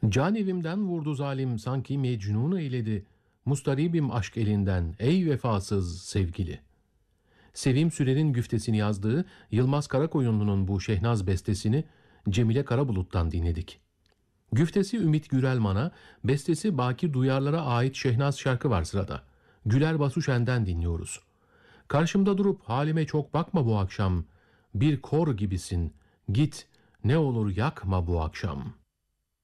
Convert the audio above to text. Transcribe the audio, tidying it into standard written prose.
Can evimden vurdu zalim, sanki mecnun eyledi. Mustaribim aşk elinden, ey vefasız sevgili. Sevim Sürer'in güftesini yazdığı Yılmaz Karakoyunlu'nun bu Şehnaz bestesini Cemile Karabulut'tan dinledik. Güftesi Ümit Gürelman'a, bestesi Baki Duyarlar'a ait Şehnaz şarkı var sırada. Güler Basuşen'den dinliyoruz. Karşımda durup halime çok bakma bu akşam. Bir kor gibisin, git ne olur yakma bu akşam.''